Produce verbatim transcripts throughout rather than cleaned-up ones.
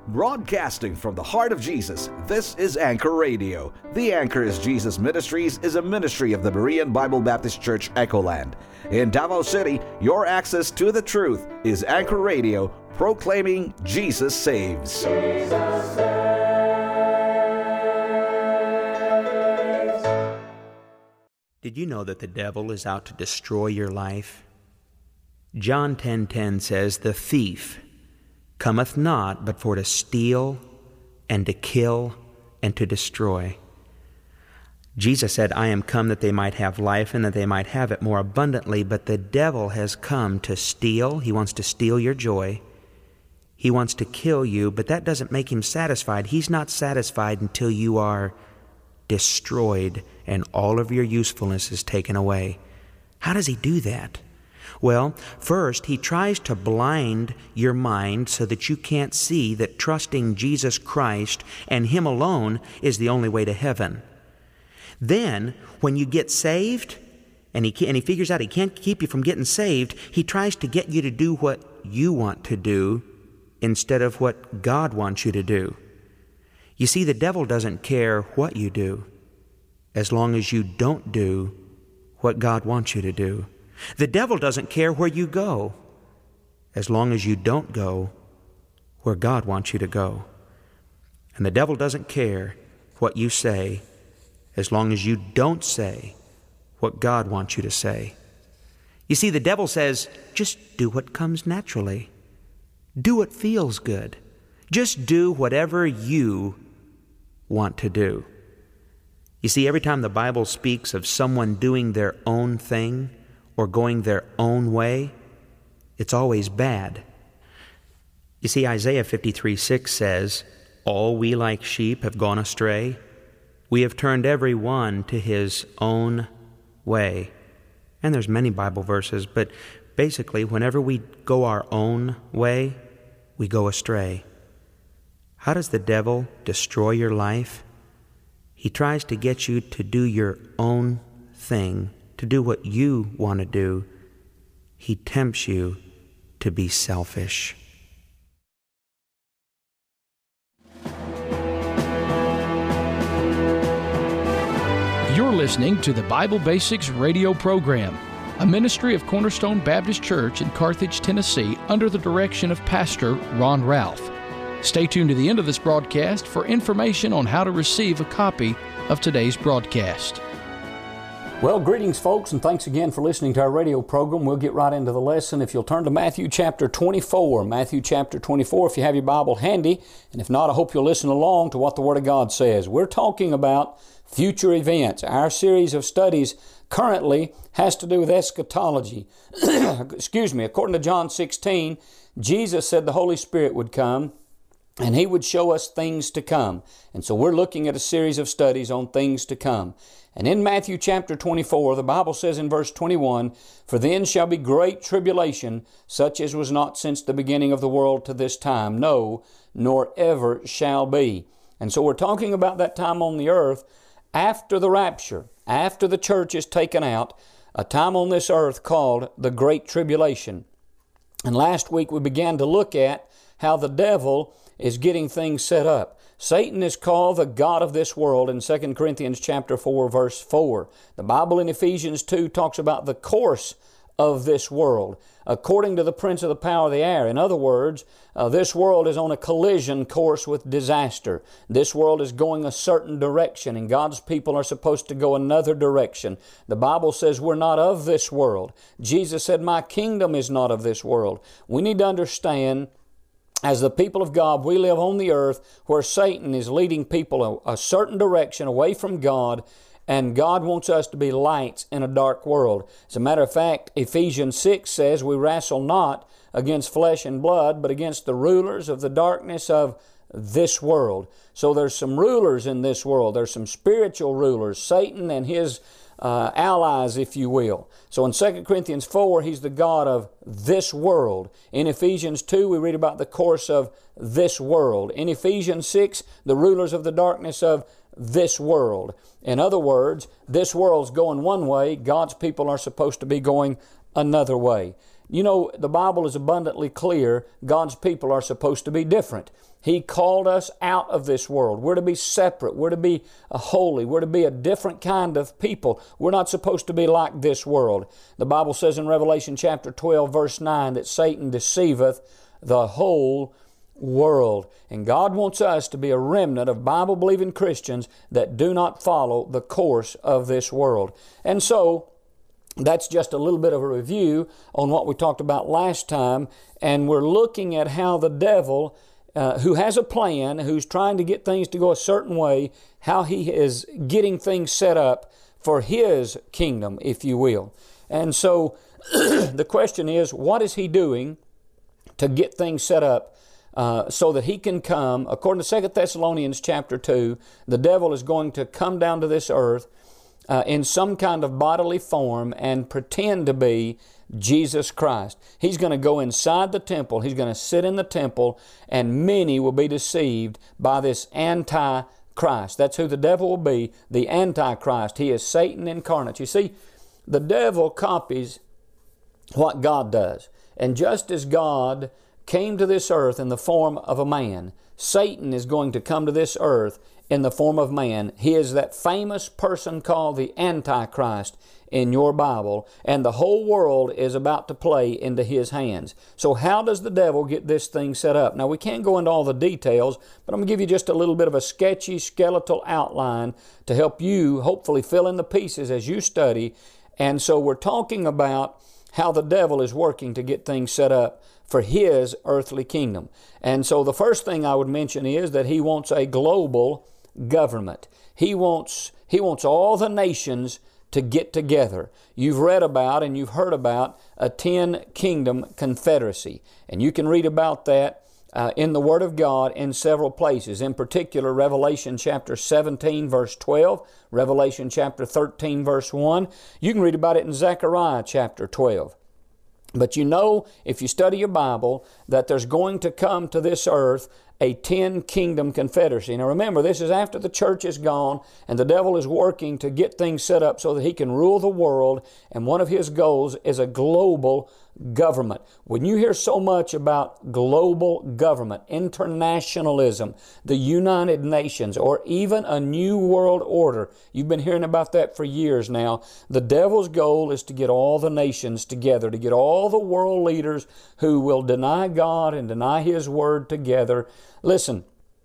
Broadcasting from the heart of Jesus, this is Anchor Radio. The Anchor is Jesus Ministries is a ministry of the Berean Bible Baptist Church, Echoland. In Davao City, your access to the truth is Anchor Radio, proclaiming Jesus saves. Jesus saves. Did you know that the devil is out to destroy your life? John ten ten says, "The thief cometh not but for to steal and to kill and to destroy." Jesus said, "I am come that they might have life and that they might have it more abundantly," but the devil has come to steal. He wants to steal your joy. He wants to kill you, but that doesn't make him satisfied. He's not satisfied until you are destroyed and all of your usefulness is taken away. How does he do that? Well, first, he tries to blind your mind so that you can't see that trusting Jesus Christ and Him alone is the only way to heaven. Then, when you get saved, and he, and he figures out he can't keep you from getting saved, he tries to get you to do what you want to do instead of what God wants you to do. You see, the devil doesn't care what you do as long as you don't do what God wants you to do. The devil doesn't care where you go as long as you don't go where God wants you to go. And the devil doesn't care what you say as long as you don't say what God wants you to say. You see, the devil says, just do what comes naturally. Do what feels good. Just do whatever you want to do. You see, every time the Bible speaks of someone doing their own thing or going their own way, it's always bad. You see, Isaiah fifty-three six says, "All we like sheep have gone astray. We have turned every one to his own way." And there's many Bible verses, but basically, whenever we go our own way, we go astray. How does the devil destroy your life? He tries to get you to do your own thing, to do what you want to do. He tempts you to be selfish. You're listening to the Bible Basics radio program, a ministry of Cornerstone Baptist Church in Carthage, Tennessee, under the direction of Pastor Ron Ralph. Stay tuned to the end of this broadcast for information on how to receive a copy of today's broadcast. Well, greetings, folks, and thanks again for listening to our radio program. We'll get right into the lesson. If you'll turn to Matthew chapter twenty-four, Matthew chapter twenty-four, if you have your Bible handy, and if not, I hope you'll listen along to what the Word of God says. We're talking about future events. Our series of studies currently has to do with eschatology. Excuse me. According to John sixteen, Jesus said the Holy Spirit would come and He would show us things to come. And so we're looking at a series of studies on things to come. And in Matthew chapter twenty-four, the Bible says in verse twenty-one, "For then shall be great tribulation, such as was not since the beginning of the world to this time, no, nor ever shall be." And so we're talking about that time on the earth after the rapture, after the church is taken out, a time on this earth called the Great Tribulation. And last week we began to look at how the devil is getting things set up. Satan is called the god of this world in Second Corinthians chapter four, verse four. The Bible in Ephesians two talks about the course of this world, according to the prince of the power of the air. In other words, uh, this world is on a collision course with disaster. This world is going a certain direction, and God's people are supposed to go another direction. The Bible says we're not of this world. Jesus said, "My kingdom is not of this world." We need to understand, as the people of God, we live on the earth where Satan is leading people a, a certain direction away from God, and God wants us to be lights in a dark world. As a matter of fact, Ephesians six says, "We wrestle not against flesh and blood, but against the rulers of the darkness of this world." So there's some rulers in this world. There's some spiritual rulers, Satan and his Uh, allies, if you will. So in Second Corinthians four, he's the god of this world. In Ephesians two, we read about the course of this world. In Ephesians six, the rulers of the darkness of this world. In other words, this world's going one way, God's people are supposed to be going another way. You know, the Bible is abundantly clear. God's people are supposed to be different. He called us out of this world. We're to be separate. We're to be holy. We're to be a different kind of people. We're not supposed to be like this world. The Bible says in Revelation chapter twelve, verse nine, that Satan deceiveth the whole world. And God wants us to be a remnant of Bible-believing Christians that do not follow the course of this world. And so, that's just a little bit of a review on what we talked about last time. And we're looking at how the devil, uh, who has a plan, who's trying to get things to go a certain way, how he is getting things set up for his kingdom, if you will. And so the question is, what is he doing to get things set up uh, so that he can come? According to Second Thessalonians chapter two, the devil is going to come down to this earth uh, in some kind of bodily form and pretend to be Jesus Christ. He's going to go inside the temple. He's going to sit in the temple, and many will be deceived by this Antichrist. That's who the devil will be, the Antichrist. He is Satan incarnate. You see, the devil copies what God does. And just as God came to this earth in the form of a man, Satan is going to come to this earth in the form of man. He is that famous person called the Antichrist in your Bible, and the whole world is about to play into his hands. So how does the devil get this thing set up? Now, we can't go into all the details, but I'm going to give you just a little bit of a sketchy, skeletal outline to help you hopefully fill in the pieces as you study. And so we're talking about how the devil is working to get things set up for his earthly kingdom. And so the first thing I would mention is that he wants a global government. He wants, he wants all the nations to get together. You've read about and you've heard about a ten-kingdom confederacy. And you can read about that uh, in the Word of God in several places. In particular, Revelation chapter seventeen, verse twelve, Revelation chapter thirteen, verse one. You can read about it in Zechariah chapter twelve. But you know, if you study your Bible, that there's going to come to this earth a ten-kingdom confederacy. Now remember, this is after the church is gone and the devil is working to get things set up so that he can rule the world, and one of his goals is a global government. When you hear so much about global government, internationalism, the United Nations, or even a new world order, you've been hearing about that for years now. The devil's goal is to get all the nations together, to get all the world leaders who will deny God and deny His Word together. Listen,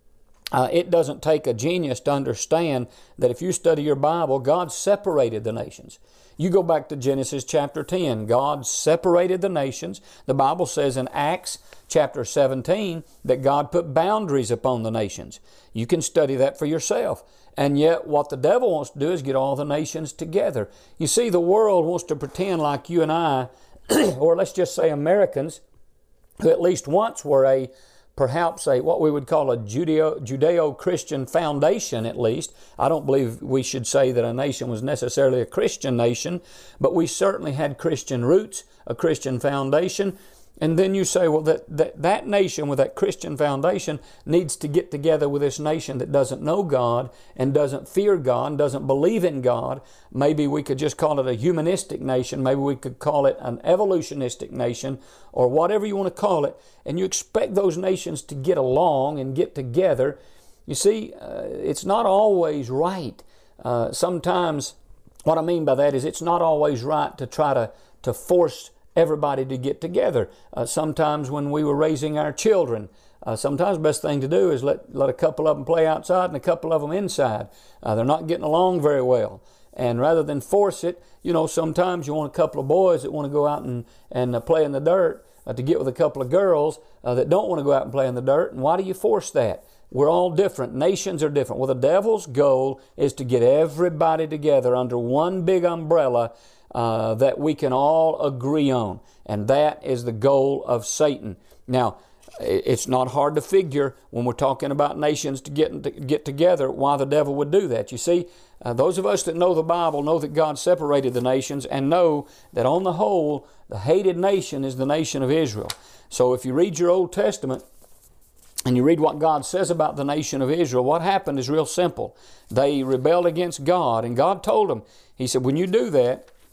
uh, it doesn't take a genius to understand that if you study your Bible, God separated the nations. You go back to Genesis chapter ten. God separated the nations. The Bible says in Acts chapter seventeen that God put boundaries upon the nations. You can study that for yourself. And yet what the devil wants to do is get all the nations together. You see, the world wants to pretend like you and I, or let's just say Americans, who at least once were a perhaps a what we would call a Judeo, Judeo-Christian foundation, at least. I don't believe we should say that a nation was necessarily a Christian nation, but we certainly had Christian roots, a Christian foundation. And then you say, well, that, that, that nation with that Christian foundation needs to get together with this nation that doesn't know God and doesn't fear God and doesn't believe in God. Maybe we could just call it a humanistic nation. Maybe we could call it an evolutionistic nation, or whatever you want to call it. And you expect those nations to get along and get together. You see, uh, it's not always right. Uh, sometimes, what I mean by that is it's not always right to try to, to force everybody to get together. Uh, sometimes when we were raising our children, uh, sometimes the best thing to do is let, let a couple of them play outside and a couple of them inside. Uh, they're not getting along very well. And rather than force it, you know, sometimes you want a couple of boys that want to go out and, and uh, play in the dirt uh, to get with a couple of girls uh, that don't want to go out and play in the dirt. And why do you force that? We're all different. Nations are different. Well, the devil's goal is to get everybody together under one big umbrella Uh, that we can all agree on. And that is the goal of Satan. Now, it's not hard to figure when we're talking about nations to get, to get together why the devil would do that. You see, uh, those of us that know the Bible know that God separated the nations and know that on the whole, the hated nation is the nation of Israel. So if you read your Old Testament and you read what God says about the nation of Israel, what happened is real simple. They rebelled against God, and God told them, He said, when you do that,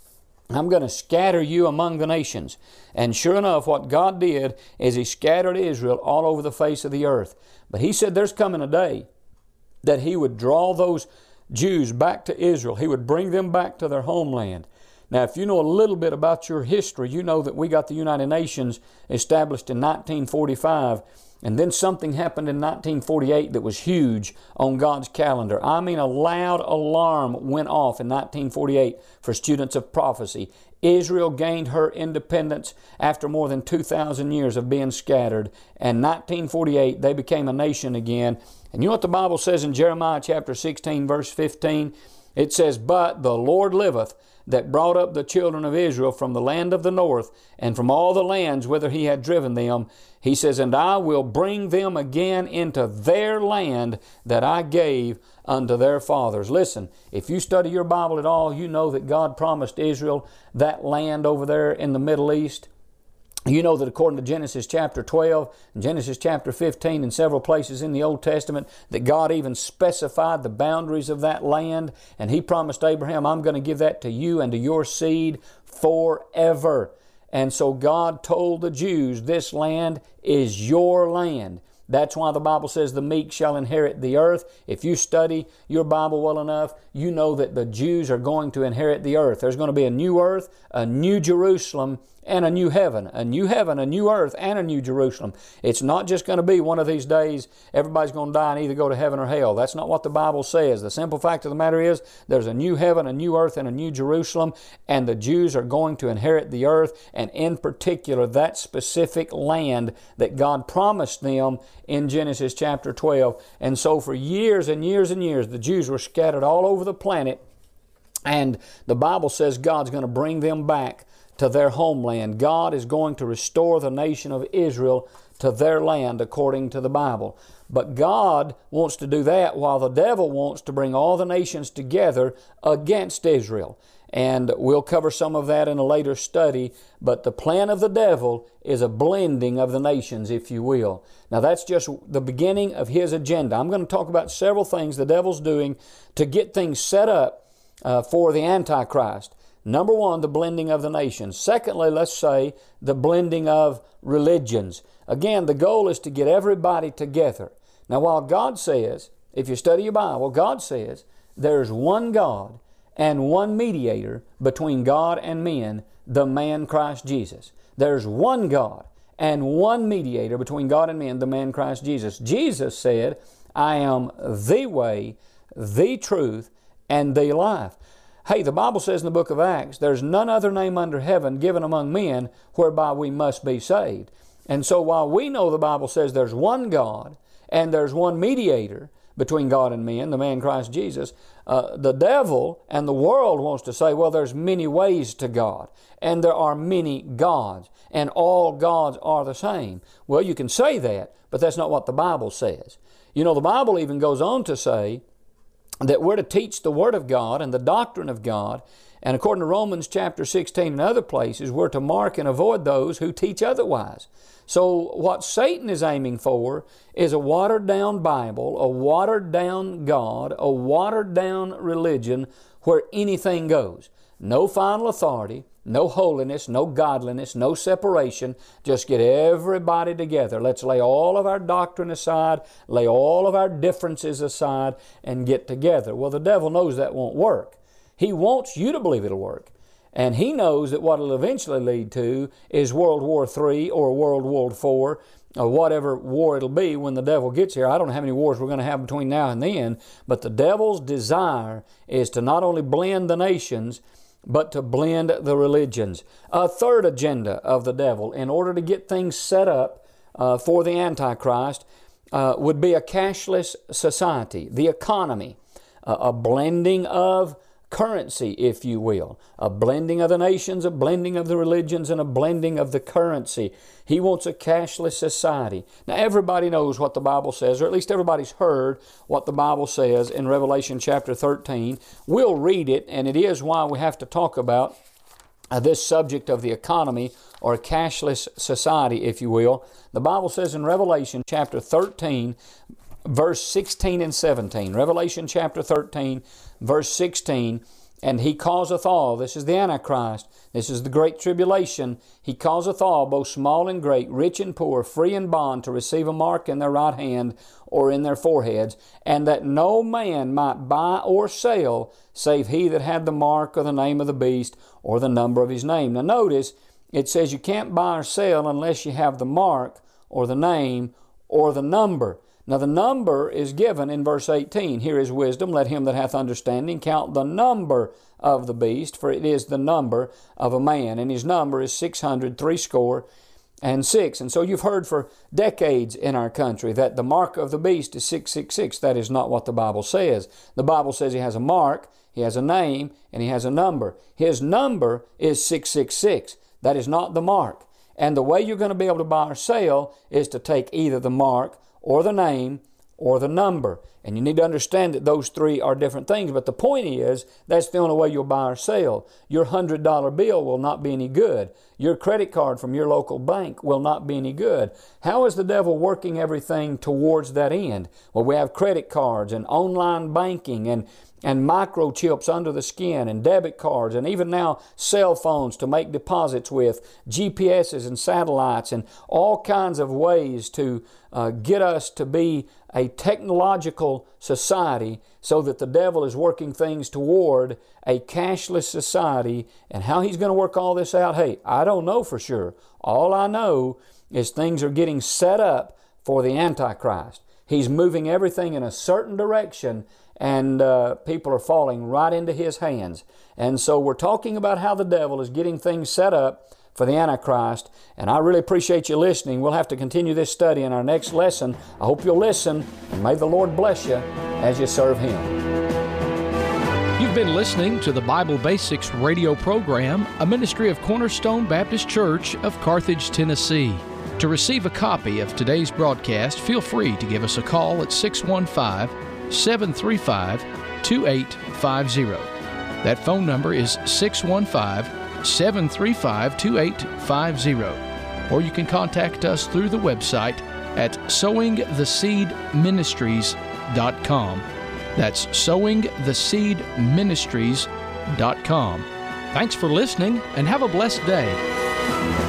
I'm going to scatter you among the nations. And sure enough, what God did is He scattered Israel all over the face of the earth. But He said there's coming a day that He would draw those Jews back to Israel. He would bring them back to their homeland. Now, if you know a little bit about your history, you know that we got the United Nations established in nineteen forty-five, and then something happened in nineteen forty-eight that was huge on God's calendar. I mean, a loud alarm went off in nineteen forty-eight for students of prophecy. Israel gained her independence after more than two thousand years of being scattered. And nineteen forty-eight, they became a nation again. And you know what the Bible says in Jeremiah chapter sixteen, verse fifteen? It says, "But the Lord liveth, that brought up the children of Israel from the land of the north, and from all the lands whither He had driven them. He says, And I will bring them again into their land that I gave unto their fathers." Listen, if you study your Bible at all, you know that God promised Israel that land over there in the Middle East. You know that according to Genesis chapter twelve, and Genesis chapter fifteen, and several places in the Old Testament, that God even specified the boundaries of that land. And He promised Abraham, "I'm going to give that to you and to your seed forever." And so God told the Jews, this land is your land. That's why the Bible says the meek shall inherit the earth. If you study your Bible well enough, you know that the Jews are going to inherit the earth. There's going to be a new earth, a new Jerusalem, and a new heaven. A new heaven, a new earth, and a new Jerusalem. It's not just going to be one of these days everybody's going to die and either go to heaven or hell. That's not what the Bible says. The simple fact of the matter is there's a new heaven, a new earth, and a new Jerusalem, and the Jews are going to inherit the earth, and in particular that specific land that God promised them in Genesis chapter twelve. And so for years and years and years, the Jews were scattered all over the planet, and the Bible says God's going to bring them back to their homeland. God is going to restore the nation of Israel to their land according to the Bible. But God wants to do that while the devil wants to bring all the nations together against Israel. And we'll cover some of that in a later study, but the plan of the devil is a blending of the nations, if you will. Now that's just the beginning of his agenda. I'm going to talk about several things the devil's doing to get things set up uh, for the Antichrist. Number one, the blending of the nations. Secondly, let's say the blending of religions. Again, the goal is to get everybody together. Now, while God says, if you study your Bible, God says there's one God and one mediator between God and men, the man Christ Jesus. There's one God and one mediator between God and men, the man Christ Jesus. Jesus said, "I am the way, the truth, and the life." Hey, the Bible says in the book of Acts, there's none other name under heaven given among men whereby we must be saved. And so while we know the Bible says there's one God and there's one mediator between God and men, the man Christ Jesus, uh, the devil and the world wants to say, well, there's many ways to God, and there are many gods, and all gods are the same. Well, you can say that, but that's not what the Bible says. You know, the Bible even goes on to say that we're to teach the Word of God and the doctrine of God. And according to Romans chapter sixteen and other places, we're to mark and avoid those who teach otherwise. So what Satan is aiming for is a watered-down Bible, a watered-down God, a watered-down religion where anything goes. No final authority, no holiness, no godliness, no separation. Just get everybody together. Let's lay all of our doctrine aside, lay all of our differences aside, and get together. Well, the devil knows that won't work. He wants you to believe it'll work. And he knows that what it'll eventually lead to is World War Three or World War Four, or whatever war it'll be when the devil gets here. I don't know how many wars we're going to have between now and then, but the devil's desire is to not only blend the nations, but to blend the religions. A third agenda of the devil, in order to get things set up uh, for the Antichrist, uh, would be a cashless society, the economy, uh, a blending of currency, if you will, a blending of the nations, a blending of the religions, and a blending of the currency. He wants a cashless society. Now, everybody knows what the Bible says, or at least everybody's heard what the Bible says in Revelation chapter thirteen. We'll read it, and it is why we have to talk about uh, this subject of the economy, or a cashless society, if you will. The Bible says in Revelation chapter thirteen, verse sixteen and seventeen. Revelation chapter thirteen, verse sixteen And he causeth all, this is the Antichrist, this is the great tribulation, he causeth all, both small and great, rich and poor, free and bond, to receive a mark in their right hand or in their foreheads, and that no man might buy or sell, save he that had the mark or the name of the beast or the number of his name. Now notice, it says you can't buy or sell unless you have the mark or the name or the number. Now the number is given in verse eighteen. Here is wisdom. Let him that hath understanding count the number of the beast, for it is the number of a man, and his number is six hundred threescore and six. And so you've heard for decades in our country that the mark of the beast is six six six. That is not what the Bible says. The Bible says he has a mark, he has a name, and he has a number. His number is six six six. That is not the mark. And the way you're going to be able to buy or sell is to take either the mark or the name or the number. And you need to understand that those three are different things. But the point is, that's the only way you'll buy or sell. Your one hundred dollar bill will not be any good. Your credit card from your local bank will not be any good. How is the devil working everything towards that end? Well, we have credit cards and online banking and and microchips under the skin and debit cards and even now cell phones to make deposits with, G P S's and satellites and all kinds of ways to uh, get us to be a technological society, so that the devil is working things toward a cashless society. And how he's going to work all this out, hey, I don't know for sure. All I know is things are getting set up for the Antichrist. He's moving everything in a certain direction, and uh, people are falling right into his hands. And so we're talking about how the devil is getting things set up for the Antichrist, and I really appreciate you listening. We'll have to continue this study in our next lesson. I hope you'll listen, and may the Lord bless you as you serve Him. You've been listening to the Bible Basics radio program, a ministry of Cornerstone Baptist Church of Carthage, Tennessee. To receive a copy of today's broadcast, feel free to give us a call at six one five, seven three five, two eight five zero. That phone number is six one five, seven three five, two eight five zero. Or you can contact us through the website at sowing the seed ministries dot com. That's sowing the seed ministries dot com. Thanks for listening, and have a blessed day.